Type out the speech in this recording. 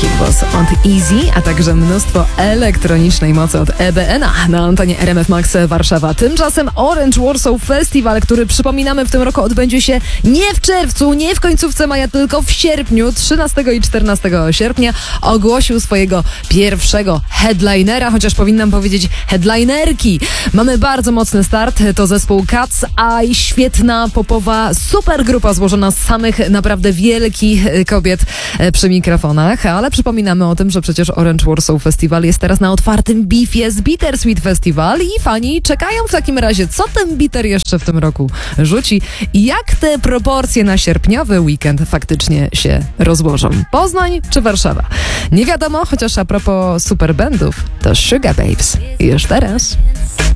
męski głos od Easy, a także mnóstwo elektronicznej mocy od EBN-a na antenie RMF Max Warszawa. Tymczasem Orange Warsaw Festival, który przypominamy w tym roku odbędzie się nie w czerwcu, nie w końcówce maja, tylko w sierpniu, 13 i 14 sierpnia, ogłosił swojego pierwszego headlinera, chociaż powinnam powiedzieć headlinerki. Mamy bardzo mocny start, to zespół Cat's Eye, świetna popowa supergrupa złożona z samych naprawdę wielkich kobiet przy mikrofonach, ale przypominamy o tym, że przecież Orange Warsaw Festival jest teraz na otwartym bifie z Bittersweet Festival i fani czekają w takim razie, co ten bitter jeszcze w tym roku rzuci i jak te proporcje na sierpniowy weekend faktycznie się rozłożą. Poznań czy Warszawa? Nie wiadomo, chociaż a propos superbandów, to Sugar Babes już teraz.